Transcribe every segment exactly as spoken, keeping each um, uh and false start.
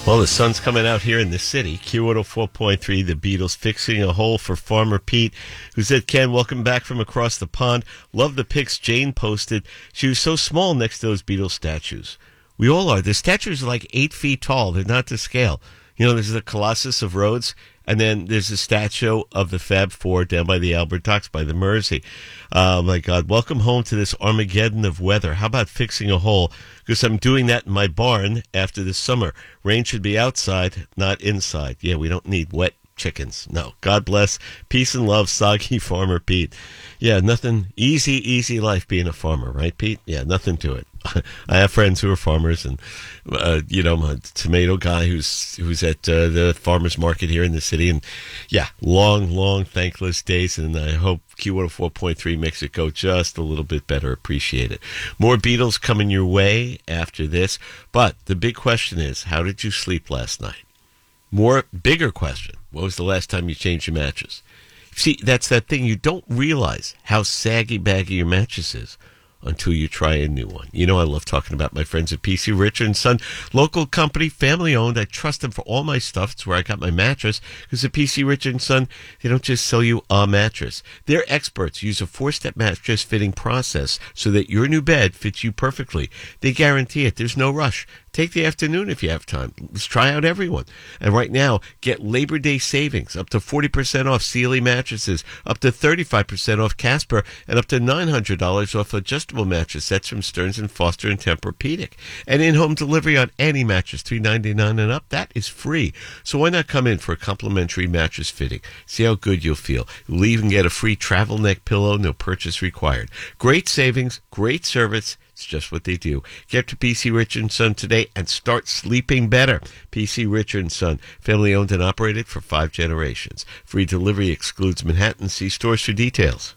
Well, the sun's coming out here in the city. Q one oh four point three, the Beatles fixing a hole for Farmer Pete, who said, Ken, welcome back from across the pond. Love the pics Jane posted. She was so small next to those Beatles statues. We all are. The statues are like eight feet tall. They're not to scale. You know, there's the Colossus of Rhodes, and then there's a statue of the Fab Four down by the Albert Docks, by the Mersey. Oh, my God. Welcome home to this Armageddon of weather. How about fixing a hole? Because I'm doing that in my barn after this summer. Rain should be outside, not inside. Yeah, we don't need wet chickens. No. God bless. Peace and love, Soggy Farmer Pete. Yeah, nothing. Easy, easy life being a farmer, right, Pete? Yeah, nothing to it. I have friends who are farmers, and uh, you know, my tomato guy who's who's at uh, the farmers market here in the city, and yeah, long, long thankless days. And I hope Q one oh four point three makes it go just a little bit better. Appreciate it. More Beatles coming your way after this, but the big question is, how did you sleep last night? More bigger question: what was the last time you changed your mattress? See, that's that thing, you don't realize how saggy baggy your mattress is until you try a new one. You know, I love talking about my friends at P C Richard and Son, local company, family owned. I trust them for all my stuff. It's where I got my mattress, because at P C Richard and Son, they don't just sell you a mattress. They're experts. Use a four-step mattress fitting process so that your new bed fits you perfectly. They guarantee it. There's no rush. Take the afternoon if you have time. Let's try out everyone. And right now, get Labor Day savings, up to forty percent off Sealy mattresses, up to thirty-five percent off Casper, and up to nine hundred dollars off adjustable mattress sets from Stearns and Foster and Tempur-Pedic. And in-home delivery on any mattress, three ninety-nine and up, that is free. So why not come in for a complimentary mattress fitting? See how good you'll feel. You'll even get a free travel neck pillow, no purchase required. Great savings, great service. It's just what they do. Get to P C Richard and Son today and start sleeping better. P C Richard and Son, family owned and operated for five generations. Free delivery excludes Manhattan. See stores for details.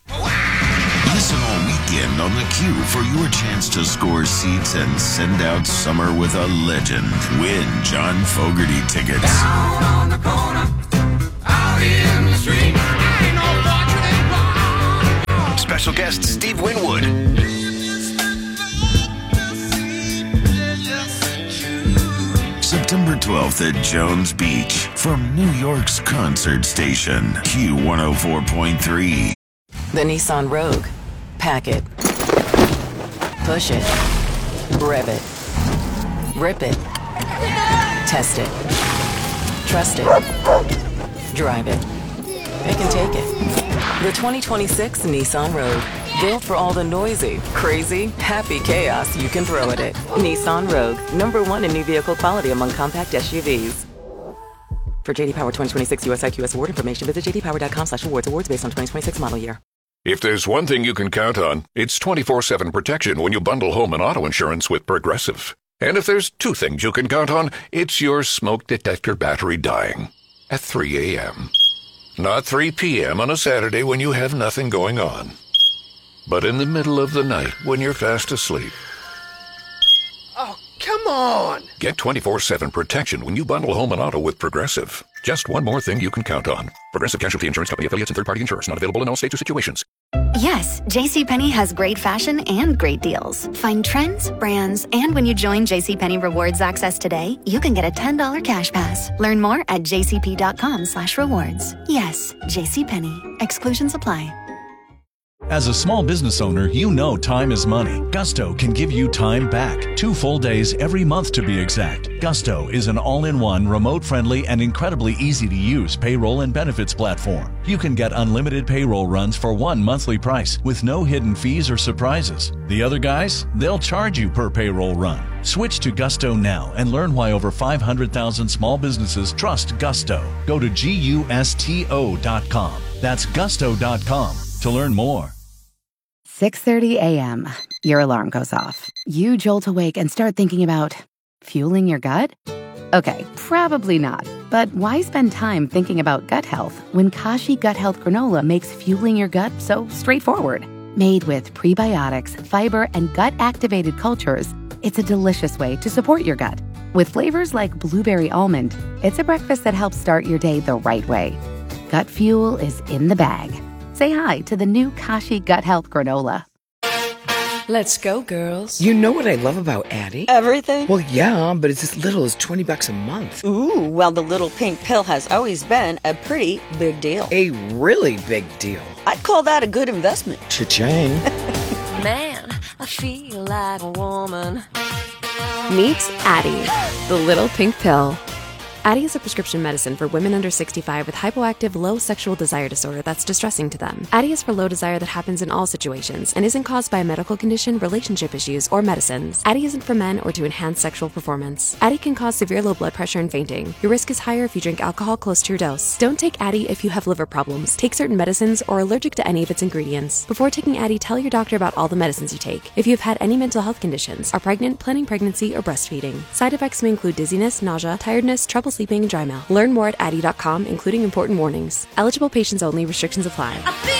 Listen all weekend on the Q for your chance to score seats and send out summer with a legend. Win John Fogerty tickets. Down on the corner, out in the street, ain't no watching it. Special guest Steve Winwood. September twelfth at Jones Beach from New York's concert station, Q one oh four point three. The Nissan Rogue. Pack it. Push it. Rev it. Rip it. Test it. Trust it. Drive it. It can take it. The twenty twenty-six Nissan Rogue. Built for all the noisy, crazy, happy chaos you can throw at it. Nissan Rogue, number one in new vehicle quality among compact S U Vs. For J D Power twenty twenty-six U S I Q S award information, visit j d power dot com slash awards. Awards based on twenty twenty-six model year. If there's one thing you can count on, it's twenty-four seven protection when you bundle home and auto insurance with Progressive. And if there's two things you can count on, it's your smoke detector battery dying at three a.m. Not three p.m. on a Saturday when you have nothing going on, but in the middle of the night when you're fast asleep. Oh, come on! Get twenty-four seven protection when you bundle home and auto with Progressive. Just one more thing you can count on. Progressive Casualty Insurance Company affiliates and third-party insurers. Not available in all states or situations. Yes, JCPenney has great fashion and great deals. Find trends, brands, and when you join JCPenney Rewards Access today, you can get a ten dollars cash pass. Learn more at jcp.com slash rewards. Yes, JCPenney. Exclusions apply. As a small business owner, you know time is money. Gusto can give you time back. Two full days every month to be exact. Gusto is an all-in-one, remote-friendly, and incredibly easy-to-use payroll and benefits platform. You can get unlimited payroll runs for one monthly price with no hidden fees or surprises. The other guys, they'll charge you per payroll run. Switch to Gusto now and learn why over five hundred thousand small businesses trust Gusto. Go to gusto dot com. That's gusto dot com to learn more. six thirty a.m. Your alarm goes off. You jolt awake and start thinking about fueling your gut? Okay, probably not. But why spend time thinking about gut health when Kashi Gut Health Granola makes fueling your gut so straightforward? Made with prebiotics, fiber, and gut-activated cultures, it's a delicious way to support your gut. With flavors like blueberry almond, it's a breakfast that helps start your day the right way. Gut fuel is in the bag. Say hi to the new Kashi Gut Health Granola. Let's go, girls. You know what I love about Addie? Everything? Well, yeah, but it's as little as twenty bucks a month. Ooh, well, the little pink pill has always been a pretty big deal. A really big deal. I'd call that a good investment. Cha-ching. Man, I feel like a woman. Meet Addie, the little pink pill. Addie is a prescription medicine for women under sixty-five with hypoactive low sexual desire disorder that's distressing to them. Addie is for low desire that happens in all situations and isn't caused by a medical condition, relationship issues, or medicines. Addie isn't for men or to enhance sexual performance. Addie can cause severe low blood pressure and fainting. Your risk is higher if you drink alcohol close to your dose. Don't take Addie if you have liver problems, take certain medicines, or are allergic to any of its ingredients. Before taking Addie, tell your doctor about all the medicines you take. If you've had any mental health conditions, are pregnant, planning pregnancy, or breastfeeding. Side effects may include dizziness, nausea, tiredness, trouble sleeping, and dry mouth. Learn more at addie dot com, including important warnings. Eligible patients only. Restrictions apply.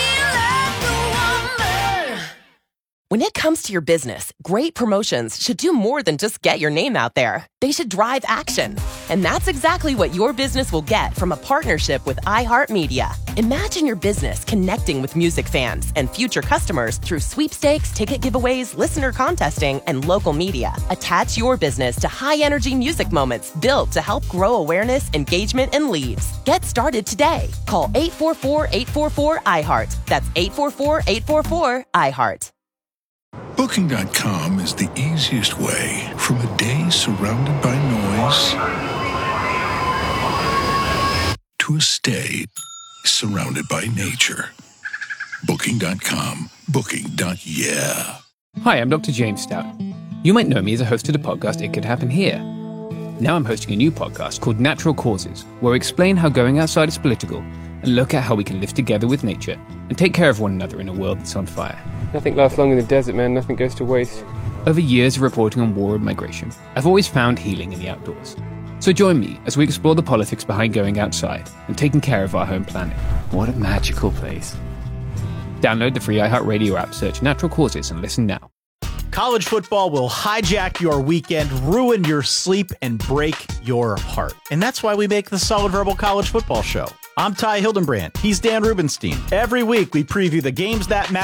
When it comes to your business, great promotions should do more than just get your name out there. They should drive action. And that's exactly what your business will get from a partnership with iHeartMedia. Imagine your business connecting with music fans and future customers through sweepstakes, ticket giveaways, listener contesting, and local media. Attach your business to high-energy music moments built to help grow awareness, engagement, and leads. Get started today. Call eight four four, eight four four, I heart. That's eight four four, eight four four, I heart. Booking dot com is the easiest way from a day surrounded by noise to a stay surrounded by nature. Booking dot com. Booking. Yeah. Hi, I'm Doctor James Stout. You might know me as a host of the podcast It Could Happen Here. Now I'm hosting a new podcast called Natural Causes, where we explain how going outside is political and look at how we can live together with nature and take care of one another in a world that's on fire. Nothing lasts long in the desert, man. Nothing goes to waste. Over years of reporting on war and migration, I've always found healing in the outdoors. So join me as we explore the politics behind going outside and taking care of our home planet. What a magical place. Download the free iHeartRadio app, search Natural Causes, and listen now. College football will hijack your weekend, ruin your sleep, and break your heart. And that's why we make the Solid Verbal College Football Show. I'm Ty Hildenbrand. He's Dan Rubenstein. Every week we preview the games that matter